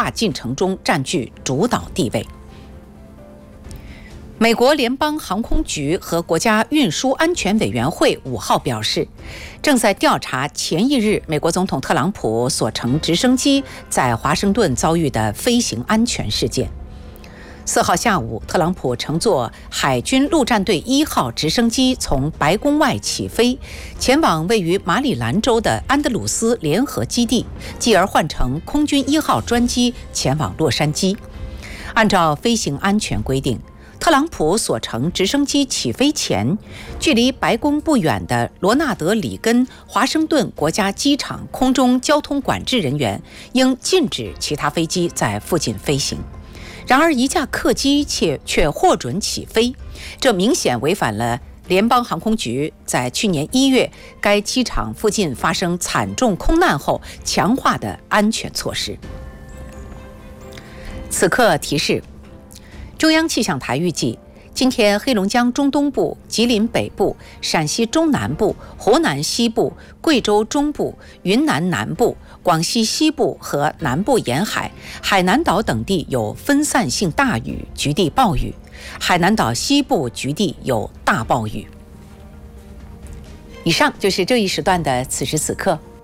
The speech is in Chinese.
化进程中占据主导地位。美国联邦航空局和国家运输安全委员会5号表示，正在调查前一日美国总统特朗普所乘直升机在华盛顿遭遇的飞行安全事件。4号下午，特朗普乘坐海军陆战队1号直升机从白宫外起飞，前往位于马里兰州的安德鲁斯联合基地，继而换乘空军1号专机前往洛杉矶。按照飞行安全规定，特朗普所乘直升机起飞前，距离白宫不远的罗纳德·里根华盛顿国家机场空中交通管制人员应禁止其他飞机在附近飞行。然而，一架客机却获准起飞，这明显违反了联邦航空局在去年1月该机场附近发生惨重空难后强化的安全措施。此刻提示：中央气象台预计，今天黑龙江中东部、吉林北部、陕西中南部、湖南西部、贵州中部、云南南部、广西西部和南部沿海、海南岛等地有分散性大雨，局地暴雨；海南岛西部局地有大暴雨。以上就是这一时段的此时此刻，